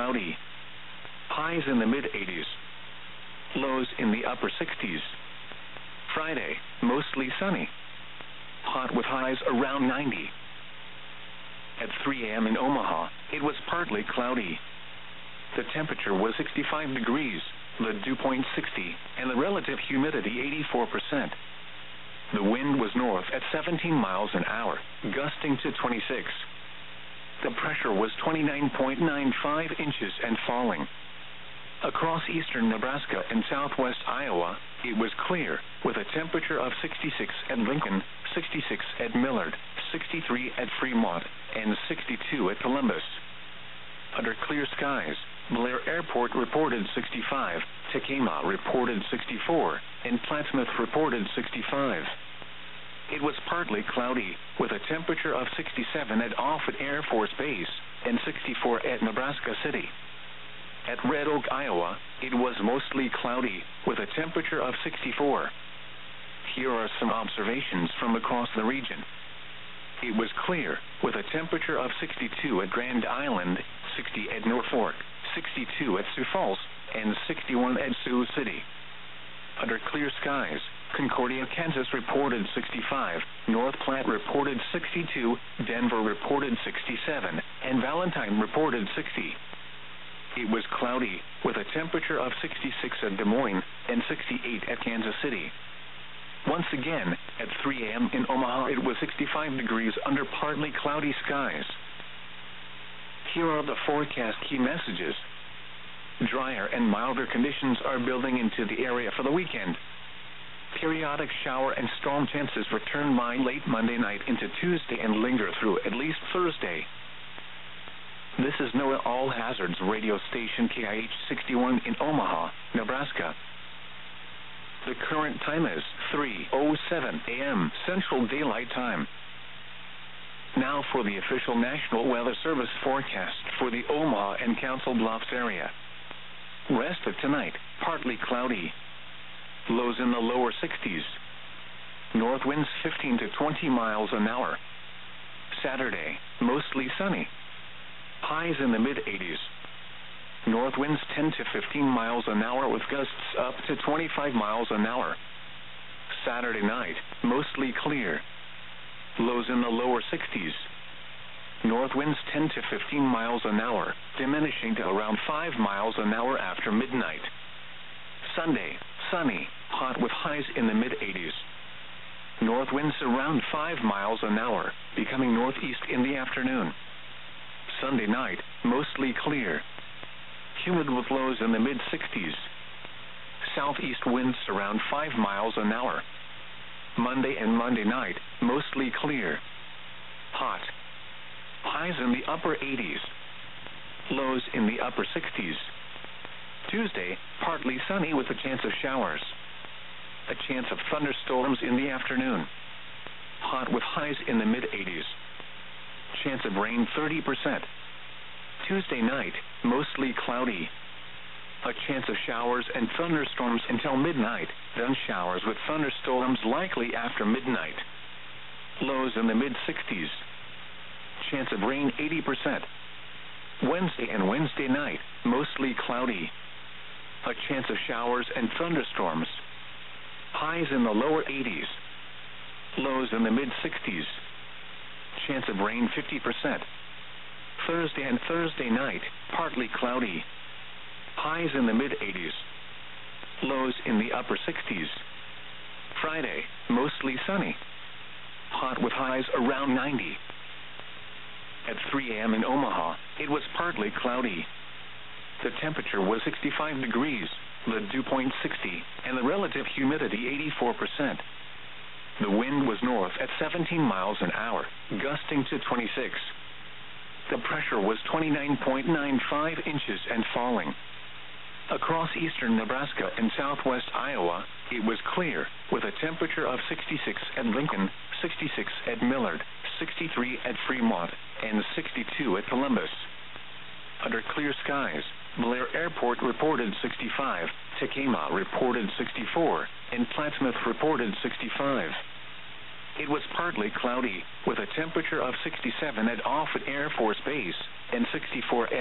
cloudy. Highs in the mid-80s. Lows in the upper 60s. Friday, mostly sunny. Hot with highs around 90. At 3 a.m. in Omaha, it was partly cloudy. The temperature was 65 degrees, the dew point 60, and the relative humidity 84%. The wind was north at 17 miles an hour, gusting to 26. The pressure was 29.95 inches and falling. Across eastern Nebraska and southwest Iowa, it was clear, with a temperature of 66 at Lincoln, 66 at Millard, 63 at Fremont, and 62 at Columbus. Under clear skies, Blair Airport reported 65, Tekema reported 64, and Plattsmouth reported 65. It was partly cloudy, with a temperature of 67 at Offutt Air Force Base and 64 at Nebraska City. At Red Oak, Iowa, it was mostly cloudy, with a temperature of 64. Here are some observations from across the region. It was clear, with a temperature of 62 at Grand Island, 60 at Norfolk, 62 at Sioux Falls, and 61 at Sioux City. Under clear skies, Concordia, Kansas reported 65, North Platte reported 62, Denver reported 67, and Valentine reported 60. It was cloudy, with a temperature of 66 at Des Moines and 68 at Kansas City. Once again, at 3 a.m. in Omaha, it was 65 degrees under partly cloudy skies. Here are the forecast key messages. Drier and milder conditions are building into the area for the weekend. Periodic shower and storm chances return by late Monday night into Tuesday and linger through at least Thursday. This is NOAA All Hazards radio station KIH 61 in Omaha, Nebraska. The current time is 3:07 a.m. Central Daylight Time. Now for the official National Weather Service forecast for the Omaha and Council Bluffs area. Rest of tonight, partly cloudy. Lows in the lower 60s. North winds 15 to 20 miles an hour. Saturday, mostly sunny. Highs in the mid-80s. North winds 10 to 15 miles an hour with gusts up to 25 miles an hour. Saturday night, mostly clear. Lows in the lower 60s. North winds 10 to 15 miles an hour, diminishing to around 5 miles an hour after midnight. Sunday, sunny, hot with highs in the mid-80s. North winds around 5 miles an hour, becoming northeast in the afternoon. Sunday night, mostly clear. Humid with lows in the mid-60s. Southeast winds around 5 miles an hour. Monday and Monday night, mostly clear. Hot. Highs in the upper 80s. Lows in the upper 60s. Tuesday, partly sunny with a chance of showers. A chance of thunderstorms in the afternoon. Hot with highs in the mid-80s. Chance of rain 30%. Tuesday night, mostly cloudy. A chance of showers and thunderstorms until midnight, then showers with thunderstorms likely after midnight. Lows in the mid-60s. Chance of rain 80%. Wednesday and Wednesday night, mostly cloudy. A chance of showers and thunderstorms. Highs in the lower 80s. Lows in the mid-60s. Chance of rain 50%. Thursday and Thursday night, partly cloudy. Highs in the mid-80s. Lows in the upper 60s. Friday, mostly sunny. Hot with highs around 90. At 3 a.m. in Omaha, it was partly cloudy. The temperature was 65 degrees, the dew point 60, and the relative humidity 84%. The wind was north at 17 miles an hour, gusting to 26. The pressure was 29.95 inches and falling. Across eastern Nebraska and southwest Iowa, it was clear, with a temperature of 66 at Lincoln, 66 at Millard, 63 at Fremont, and 62 at Columbus. Under clear skies, Blair Airport reported 65, Tekema reported 64, and Plattsmouth reported 65. It was partly cloudy, with a temperature of 67 at Offutt Air Force Base and 64 at